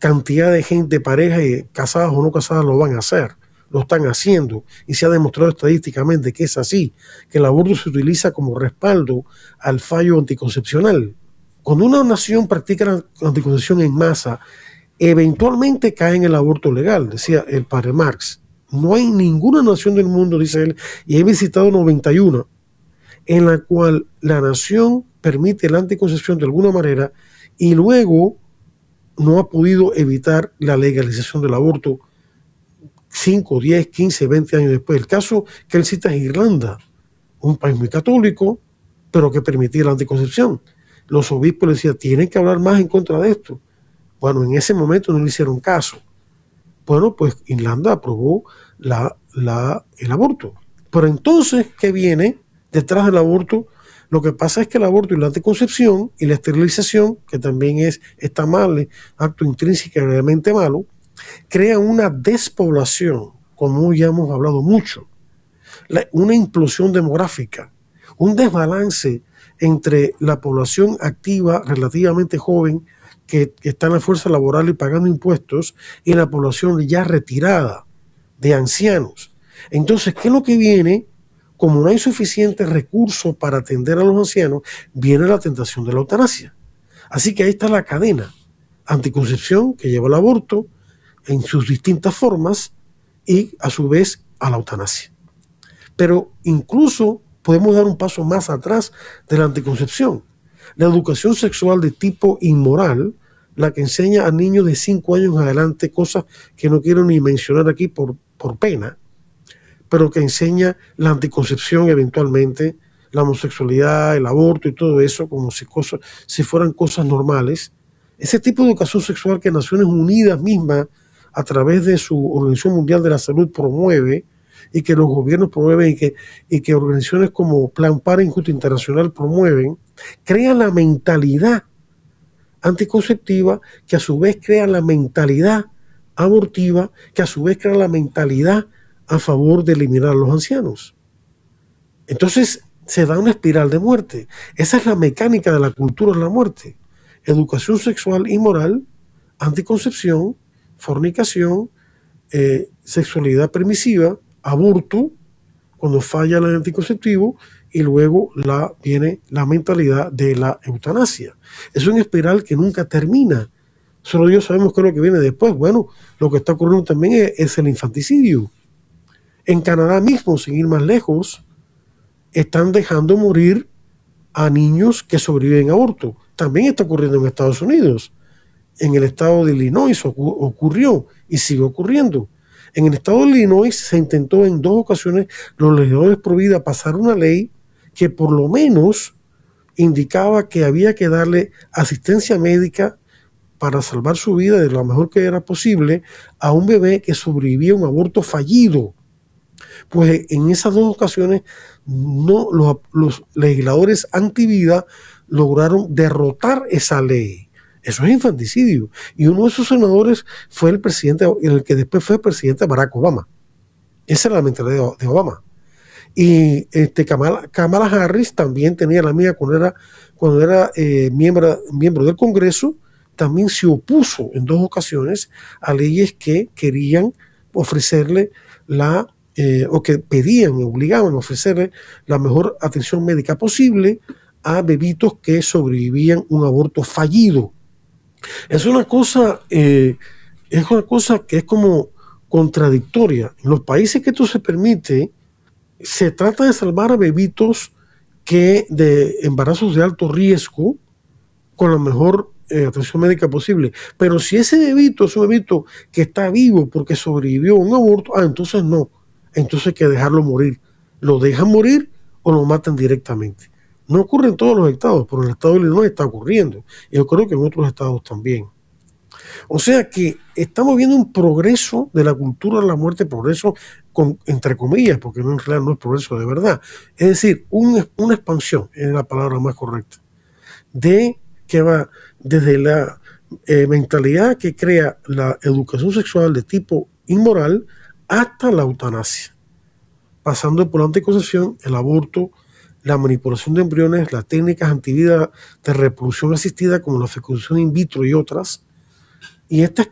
cantidad de gente, parejas casadas o no casadas lo van a hacer, lo están haciendo, y se ha demostrado estadísticamente que es así, que el aborto se utiliza como respaldo al fallo anticoncepcional. Cuando una nación practica la anticoncepción en masa, eventualmente cae en el aborto legal, decía el padre Marx. No hay ninguna nación del mundo, dice él, y he visitado 91, en la cual la nación permite la anticoncepción de alguna manera y luego no ha podido evitar la legalización del aborto 5, 10, 15, 20 años después. El caso que él cita es Irlanda, un país muy católico, pero que permitía la anticoncepción. Los obispos le decían, tienen que hablar más en contra de esto. Bueno, en ese momento no le hicieron caso. Bueno, pues Irlanda aprobó el aborto. Pero entonces, ¿qué viene detrás del aborto? Lo que pasa es que el aborto y la anticoncepción y la esterilización, que también está mal, acto intrínsecamente malo, crean una despoblación, como ya hemos hablado mucho, una implosión demográfica, un desbalance entre la población activa relativamente joven que está en la fuerza laboral y pagando impuestos y la población ya retirada de ancianos. Entonces, ¿qué es lo que viene? Como no hay suficientes recursos para atender a los ancianos, viene la tentación de la eutanasia. Así que ahí está la cadena: anticoncepción, que lleva al aborto en sus distintas formas, y a su vez a la eutanasia. Pero incluso podemos dar un paso más atrás de la anticoncepción. La educación sexual de tipo inmoral, la que enseña a niños de 5 años en adelante cosas que no quiero ni mencionar aquí por pena, pero que enseña la anticoncepción eventualmente, la homosexualidad, el aborto y todo eso, como si fueran cosas normales. Ese tipo de educación sexual que Naciones Unidas misma, a través de su Organización Mundial de la Salud, promueve, y que los gobiernos promueven, y que organizaciones como Plan Parenthood Internacional promueven, crea la mentalidad anticonceptiva, que a su vez crea la mentalidad abortiva, que a su vez crea la mentalidad a favor de eliminar a los ancianos. Entonces se da una espiral de muerte. Esa es la mecánica de la cultura de la muerte: educación sexual y moral, anticoncepción, fornicación, sexualidad permisiva, aborto cuando falla el anticonceptivo, y luego viene la mentalidad de la eutanasia. Es una espiral que nunca termina. Solo Dios sabemos qué es lo que viene después. Bueno, lo que está ocurriendo también es el infanticidio. En Canadá mismo, sin ir más lejos, están dejando morir a niños que sobreviven a aborto. También está ocurriendo en Estados Unidos. En el estado de Illinois ocurrió y sigue ocurriendo. En el estado de Illinois se intentó en 2 ocasiones, los legisladores pro vida, pasar una ley que por lo menos indicaba que había que darle asistencia médica para salvar su vida de lo mejor que era posible a un bebé que sobrevivía a un aborto fallido. Pues en esas 2 ocasiones los legisladores antivida lograron derrotar esa ley. Eso es infanticidio. Y uno de esos senadores fue el que después fue presidente Barack Obama. Esa era la mentalidad de Obama. Y Kamala Harris también tenía la mía cuando era miembro del Congreso. También se opuso en 2 ocasiones a leyes que querían ofrecerle o que pedían y obligaban a ofrecerle la mejor atención médica posible a bebitos que sobrevivían un aborto fallido. Es una cosa que es como contradictoria. En los países que esto se permite, se trata de salvar a bebitos de embarazos de alto riesgo con la mejor atención médica posible. Pero si ese bebito es un bebito que está vivo porque sobrevivió a un aborto, entonces no. Entonces hay que dejarlo morir. Lo dejan morir o lo matan directamente. No ocurre en todos los estados, pero en el estado de Illinois está ocurriendo. Y yo creo que en otros estados también. O sea que estamos viendo un progreso de la cultura de la muerte, progreso entre comillas, porque en realidad no es progreso de verdad. Es decir, una expansión, es la palabra más correcta, que va desde la mentalidad que crea la educación sexual de tipo inmoral hasta la eutanasia, pasando por la anticoncepción, el aborto, la manipulación de embriones, las técnicas antivida de reproducción asistida como la fecundación in vitro y otras. Y esta